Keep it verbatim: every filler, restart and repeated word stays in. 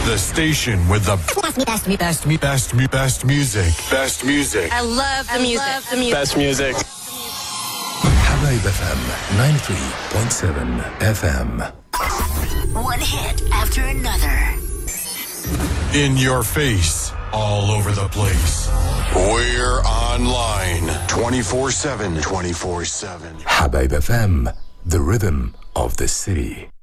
The station with the best, best, best, best, best, best music. Best music. I love the I music. Love the music. Best music. Habaib F M ninety-three point seven F M. One hit after another. In your face, all over the place. We're online twenty-four seven, twenty-four seven. Habaib F M, the rhythm of the city.